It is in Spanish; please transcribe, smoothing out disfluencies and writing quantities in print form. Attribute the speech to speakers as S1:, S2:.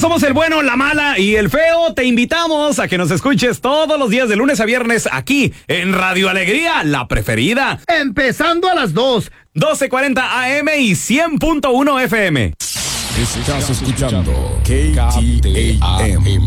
S1: somos el bueno, la mala y el feo. Te invitamos a que nos escuches todos los días de lunes a viernes aquí en Radio Alegría, la preferida.
S2: Empezando a las 2.
S1: 1240 AM y 100.1 FM.
S3: Estás escuchando KTAM.